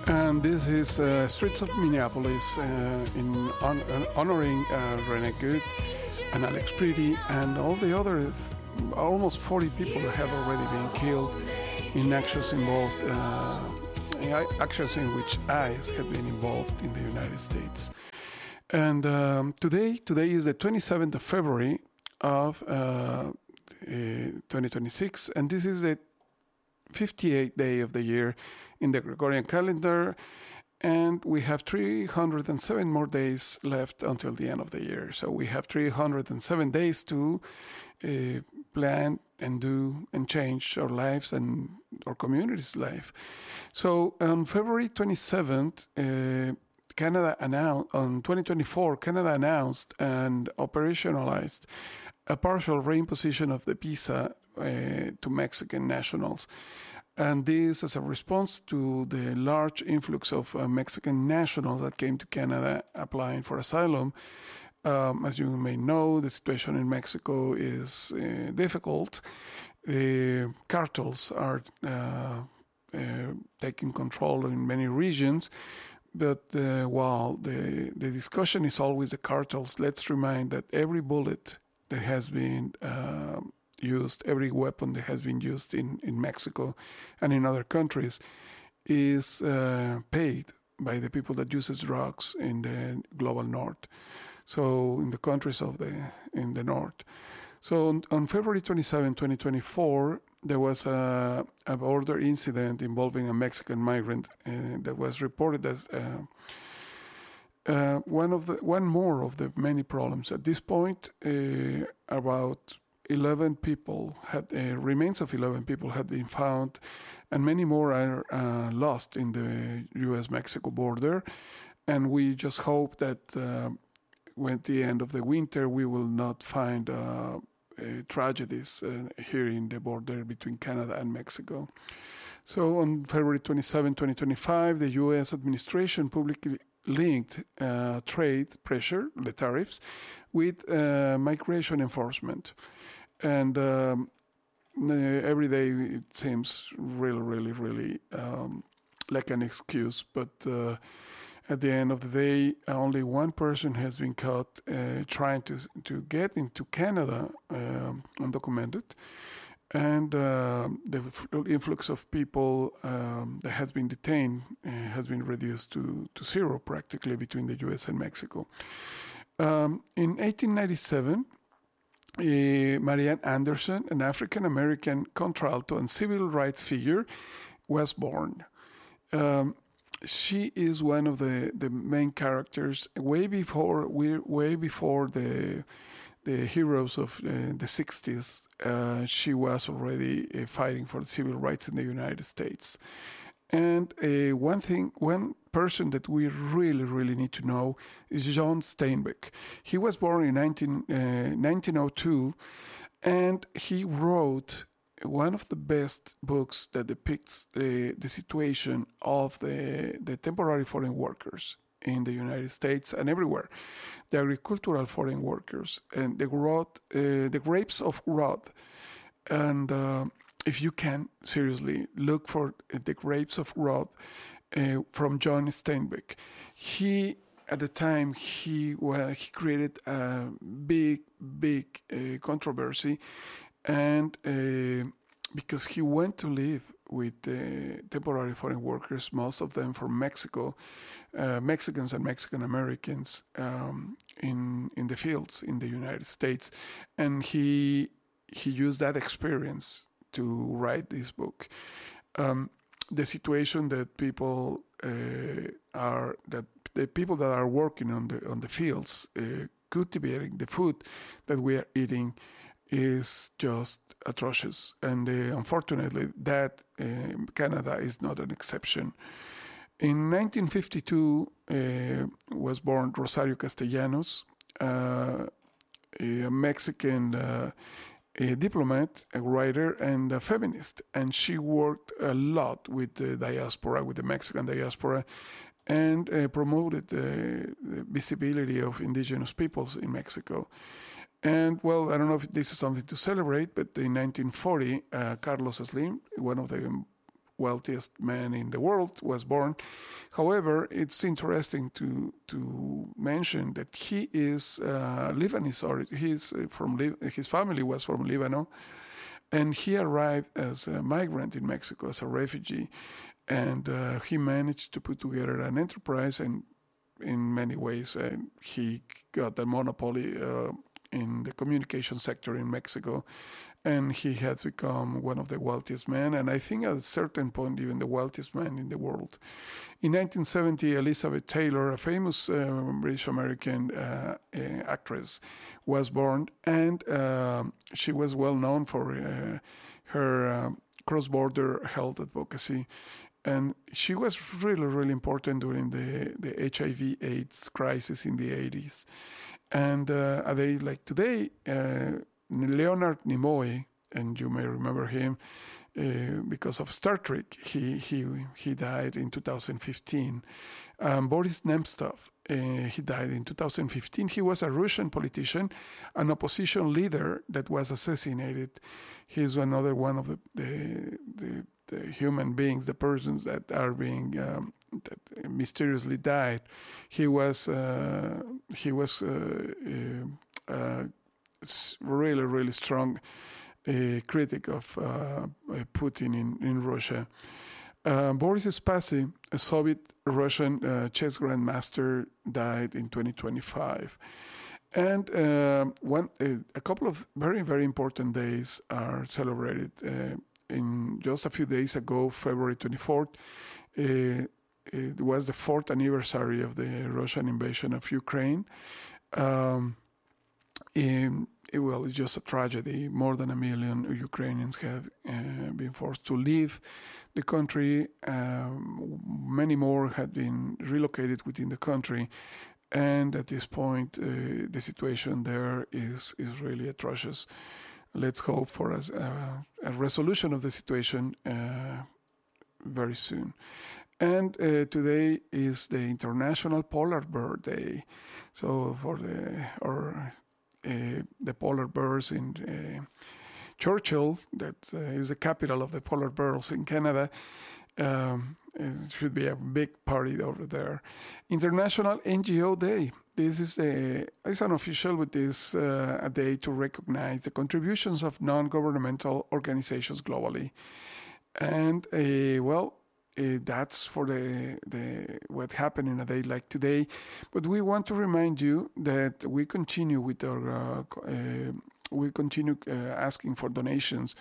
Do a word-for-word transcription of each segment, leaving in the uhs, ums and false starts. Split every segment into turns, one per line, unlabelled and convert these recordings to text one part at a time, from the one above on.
And this is uh, Streets of Minneapolis uh, in hon- uh, honoring uh, Rene Good and Alex Preety and all the other th- almost forty people that have already been killed in actions involved, uh, in actions in which ICE have been involved in the United States. And um, today, today is the twenty-seventh of February of uh, uh, twenty twenty-six, and this is the fifty-eighth day of the year in the Gregorian calendar, and we have three hundred seven more days left until the end of the year. So we have three hundred seven days to uh, plan and do and change our lives and our community's life. So on February twenty-seventh, uh, Canada announced, on twenty twenty-four, Canada announced and operationalized a partial reimposition of the visa uh, to Mexican nationals. And this as a response to the large influx of uh, Mexican nationals that came to Canada applying for asylum. Um, as you may know, the situation in Mexico is uh, difficult. Uh, cartels are uh, uh, taking control in many regions. But uh, while the, the discussion is always the cartels, let's remind that every bullet that has been uh, used, every weapon that has been used in, in Mexico and in other countries is uh, paid by the people that uses drugs in the global north. So in the countries of the in the north. So on, on February twenty-seventh, twenty twenty-four, there was a, a border incident involving a Mexican migrant uh, that was reported as uh, uh, one of the one more of the many problems. At this point, uh, about eleven people had uh, remains of eleven people had been found, and many more are uh, lost in the U S Mexico border. And we just hope that uh, with the end of the winter, we will not find uh, uh, tragedies uh, here in the border between Canada and Mexico. So on February twenty-seventh, twenty twenty-five, the U S administration publicly linked uh, trade pressure, the tariffs, with uh, migration enforcement. And um, uh, every day it seems really, really, really um, like an excuse. But uh, at the end of the day, only one person has been caught uh, trying to to get into Canada um, undocumented. And uh, the influx of people um, that has been detained uh, has been reduced to, to zero practically between the U S and Mexico. Um, in eighteen ninety-seven, uh, Marianne Anderson, an African-American contralto and civil rights figure, was born. Um, she is one of the, the main characters way before way before the the heroes of uh, the sixties. Uh, she was already uh, fighting for civil rights in the United States. And uh, one thing, one person that we really, really need to know is John Steinbeck. He was born in nineteen, uh, nineteen oh two, and he wrote one of the best books that depicts uh, the situation of the, the temporary foreign workers in the United States and everywhere, the agricultural foreign workers, and the growth, uh, the grapes of wrath. And uh, if you can, seriously, look for the grapes of wrath uh, from John Steinbeck. He, at the time, he well, he created a big, big uh, controversy, and uh, because he went to live with uh, temporary foreign workers, most of them from Mexico, uh, Mexicans and Mexican Americans um, in in the fields in the United States, and he he used that experience to write this book. Um, the situation that people uh, are that the people that are working on the on the fields, uh, cultivating the food that we are eating, is just atrocious. And uh, unfortunately, that uh, Canada is not an exception. In nineteen fifty-two uh, was born Rosario Castellanos, uh, a Mexican uh, a diplomat, a writer, and a feminist. And she worked a lot with the diaspora, with the Mexican diaspora, and uh, promoted the, the visibility of indigenous peoples in Mexico. And, well, I don't know if this is something to celebrate, but in nineteen forty, uh, Carlos Slim, one of the wealthiest man in the world was born. However, it's interesting to to mention that he is uh, Lebanese, or he's from his family was from Lebanon, and he arrived as a migrant in Mexico, as a refugee, and uh, he managed to put together an enterprise, and in many ways uh, he got a monopoly uh, in the communication sector in Mexico, and he has become one of the wealthiest men, and I think at a certain point even the wealthiest man in the world. In nineteen seventy, Elizabeth Taylor, a famous uh, British-American uh, uh, actress, was born, and uh, she was well known for uh, her uh, cross-border health advocacy. And she was really, really important during the, the H I V AIDS crisis in the eighties. And uh, a day like today, uh, Leonard Nimoy, and you may remember him uh, because of Star Trek, he he he died in two thousand fifteen. Um, Boris Nemtsov, uh, he died in two thousand fifteen. He was a Russian politician, an opposition leader that was assassinated. He's another one of the the, the the human beings, the persons that are being um, that mysteriously died. He was uh, he was uh, uh, uh, really really strong uh, critic of uh, Putin in in Russia. Uh, Boris Spassky, a Soviet-Russian uh, chess grandmaster, died in twenty twenty-five. And uh, one, uh, a couple of very, very important days are celebrated. Uh, in just a few days ago, February twenty-fourth, uh, it was the fourth anniversary of the Russian invasion of Ukraine. Um, in, it, well, it's just a tragedy. More than a million Ukrainians have uh, been forced to leave the country. Um, many more had been relocated within the country. And at this point, uh, the situation there is, is really atrocious. Let's hope for a, uh, a resolution of the situation uh, very soon. And uh, today is the International Polar Bear Day. So for the or uh, the polar bears in uh, Churchill, that uh, is the capital of the polar bears in Canada. Um, it should be a big party over there. International N G O Day. This is a it's unofficial, but this uh, a day to recognize the contributions of non-governmental organizations globally. And uh, well, uh, that's for the the what happened in a day like today. But we want to remind you that we continue with our uh, uh, we continue uh, asking for donations.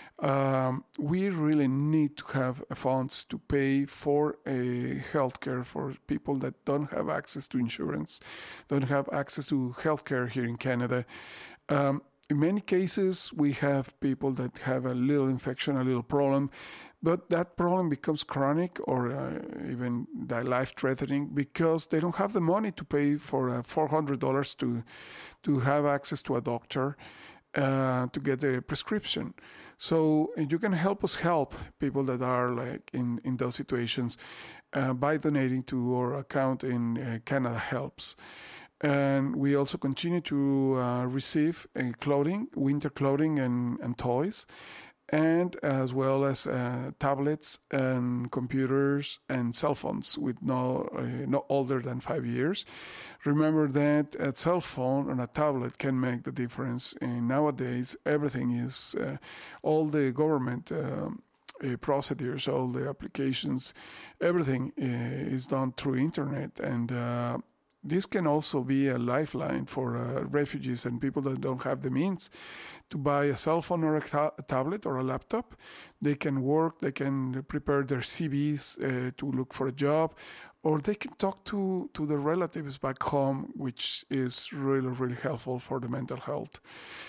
Um, we really need to have funds to pay for a healthcare for people that don't have access to insurance, don't have access to healthcare here in Canada. Um, in many cases, we have people that have a little infection, a little problem, but that problem becomes chronic or uh, even life-threatening because they don't have the money to pay for uh, four hundred dollars to to have access to a doctor uh, to get a prescription. So you can help us help people that are like in, in those situations uh, by donating to our account in uh, Canada Helps. And we also continue to uh, receive uh, clothing, winter clothing and, and toys, and as well as uh, tablets and computers and cell phones with no uh, no older than five years. Remember that a cell phone and a tablet can make the difference. And nowadays, everything is uh, all the government uh, uh, procedures, all the applications, everything uh, is done through internet, and uh, this can also be a lifeline for uh, refugees and people that don't have the means to buy a cell phone or a, ta- a tablet or a laptop. They can work, they can prepare their C Vs uh, to look for a job, or they can talk to, to their relatives back home, which is really, really helpful for the mental health.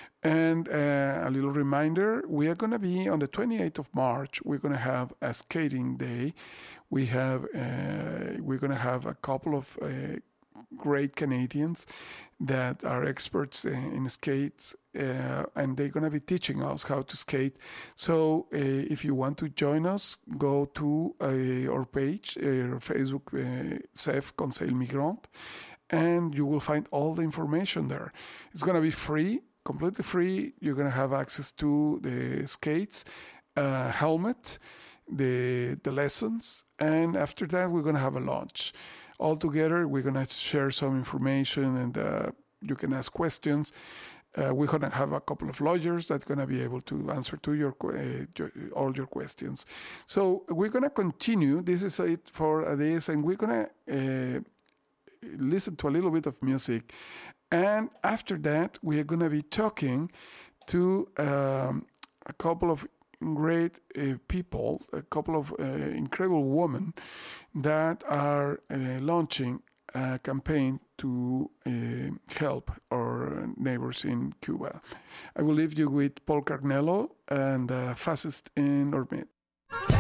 And uh, a little reminder, we are going to be on the twenty-eighth of March, we're going to have a skating day. We have, uh, we're going to have a couple of uh, great Canadians that are experts in skates, uh, and they're going to be teaching us how to skate. So uh, if you want to join us, go to uh, our page, uh, our Facebook, uh, C E F Conseil Migrant, and you will find all the information there. It's going to be free, completely free. You're going to have access to the skates, uh, helmet, the the lessons, and after that we're gonna have a lunch. All together, we're gonna share some information, and uh, you can ask questions. Uh, we're gonna have a couple of lawyers that are gonna be able to answer to your, uh, your all your questions. So we're gonna continue. This is it for this, and we're gonna uh, listen to a little bit of music, and after that, we are gonna be talking to um, a couple of great uh, people, a couple of uh, incredible women that are uh, launching a campaign to uh, help our neighbors in Cuba. I will leave you with Paul Carnello and uh, Fastest in Our Midst.